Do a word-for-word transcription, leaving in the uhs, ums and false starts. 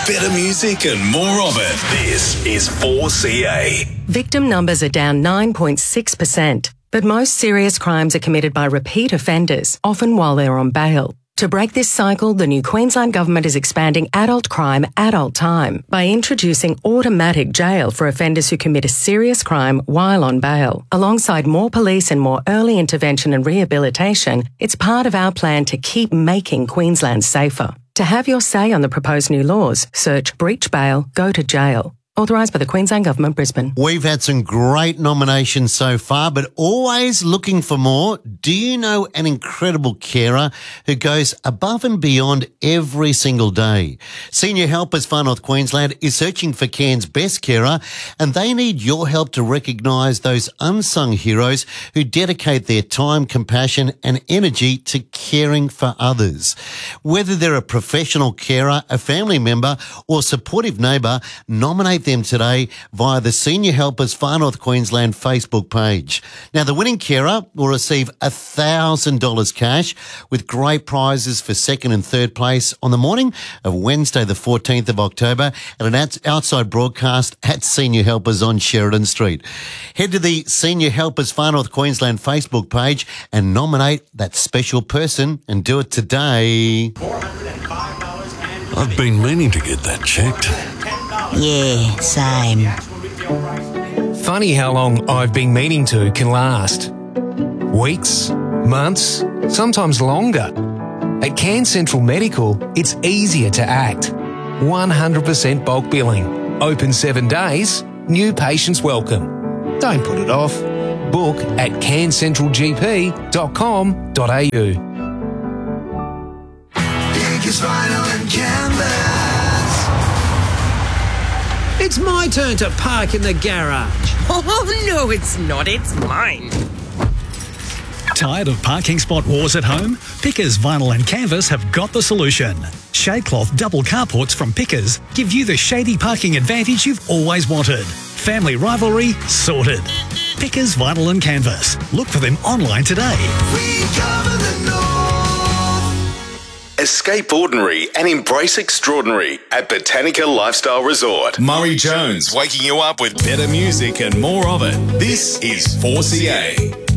Better music and more of it. This is four C A. Victim numbers are down nine point six percent, but most serious crimes are committed by repeat offenders, often while they're on bail. To break this cycle, the new Queensland Government is expanding adult crime, adult time by introducing automatic jail for offenders who commit a serious crime while on bail. Alongside more police and more early intervention and rehabilitation, it's part of our plan to keep making Queensland safer. To have your say on the proposed new laws, search Breach Bail, Go to Jail. Authorised by the Queensland Government, Brisbane. We've had some great nominations so far, but always looking for more. Do you know an incredible carer who goes above and beyond every single day? Senior Helpers Far North Queensland is searching for Cairns' best carer, and they need your help to recognise those unsung heroes who dedicate their time, compassion and energy to caring for others. Whether they're a professional carer, a family member or supportive neighbour, nominate them today via the Senior Helpers Far North Queensland Facebook page. Now, the winning carer will receive one thousand dollars cash with great prizes for second and third place on the morning of Wednesday the fourteenth of October at an outside broadcast at Senior Helpers on Sheridan Street. Head to the Senior Helpers Far North Queensland Facebook page and nominate that special person and do it today. I've been meaning to get that checked. Yeah, same. Funny how long I've been meaning to can last. Weeks, months, sometimes longer. At Cairns Central Medical, it's easier to act. one hundred percent bulk billing. Open seven days. New patients welcome. Don't put it off. Book at cairns central g p dot com dot a u. Pickers Vinyl and Canvas. It's my turn to park in the garage. Oh, no, it's not. It's mine. Tired of parking spot wars at home? Pickers Vinyl and Canvas have got the solution. Shadecloth double carports from Pickers give you the shady parking advantage you've always wanted. Family rivalry sorted. Pickers Vinyl and Canvas. Look for them online today. We cover the north. Escape ordinary and embrace extraordinary at Botanica Lifestyle Resort. Murray Jones waking you up with better music and more of it. This is four C A.